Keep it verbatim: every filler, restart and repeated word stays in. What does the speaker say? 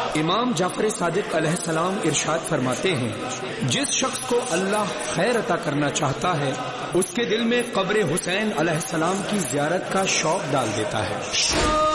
इमाम जाफर सादिक अलैहिस्सलाम इरशाद फरमाते हैं, जिस शख्स को अल्लाह खैर अता करना चाहता है उसके दिल में कब्र हुसैन अलैहिस्सलाम की ज़ियारत का शौक डाल देता है।